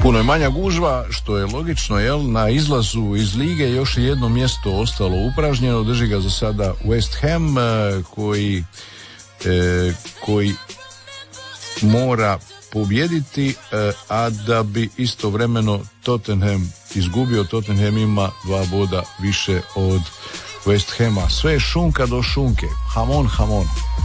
Puno je manja gužva, što je logično, jel? Na izlazu iz lige još je jedno mjesto ostalo upražnjeno, drži ga za sada West Ham, koji mora pobijediti, a da bi istovremeno Tottenham izgubio. Tottenham ima 2 boda više od West Hama. Sve je šunka do šunke. Hamon.